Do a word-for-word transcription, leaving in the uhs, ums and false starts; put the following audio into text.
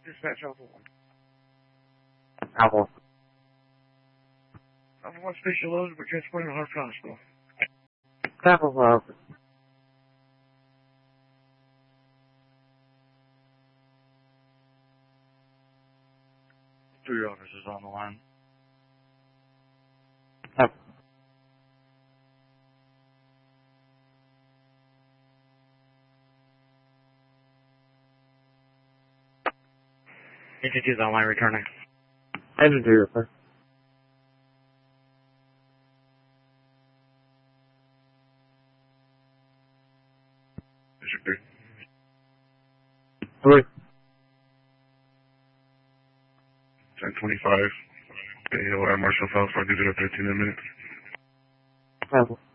Dispatch Alpha one. Alpha. Alpha one station loaded, we're transporting to Hartford Hospital. Alpha one. Three officers on the line. Alpha. Engine two's online returning. Engine two, sir. District three. Three. ten twenty-five. A O R Marshall Falls, I'll give it up thirteen minutes. Alpha.